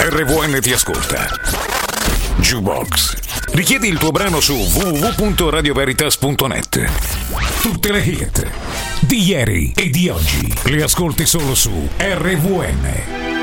RVN ti ascolta. Jukebox. Richiedi il tuo brano su www.radioveritas.net. Tutte le hit di ieri e di oggi le ascolti solo su RVN.